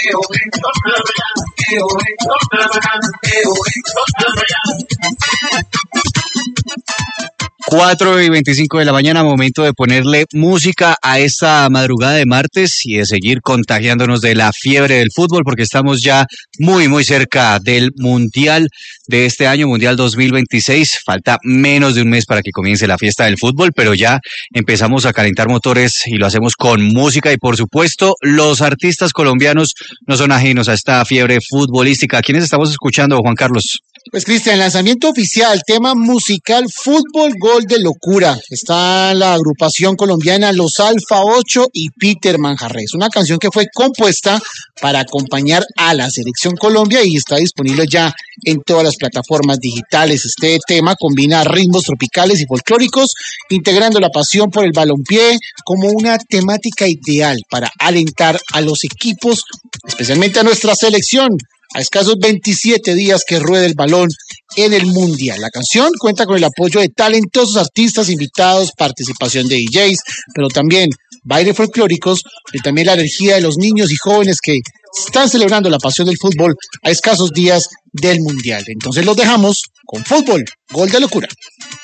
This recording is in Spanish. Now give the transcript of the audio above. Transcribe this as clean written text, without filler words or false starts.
4:25 de la mañana, momento de ponerle música a esta madrugada de martes y de seguir contagiándonos de la fiebre del fútbol, porque estamos ya muy cerca del Mundial de este año, Mundial 2026. Falta menos de un mes para que comience la fiesta del fútbol, pero ya empezamos a calentar motores y lo hacemos con música y, por supuesto, los artistas colombianos no son ajenos a esta fiebre futbolística. ¿Quiénes estamos escuchando, Juan Carlos? Pues Cristian, lanzamiento oficial, tema musical, Fútbol Gol de Locura. Está la agrupación colombiana Los Alfa 8 y Peter Manjarres. Una canción que fue compuesta para acompañar a la Selección Colombia y está disponible ya en todas las plataformas digitales. Este tema combina ritmos tropicales y folclóricos, integrando la pasión por el balompié como una temática ideal para alentar a los equipos, especialmente a nuestra selección, a escasos 27 días que ruede el balón en el Mundial. La canción cuenta con el apoyo de talentosos artistas invitados, participación de DJs, pero también bailes folclóricos y también la energía de los niños y jóvenes que están celebrando la pasión del fútbol a escasos días del Mundial. Entonces los dejamos con Fútbol, Gol de Locura.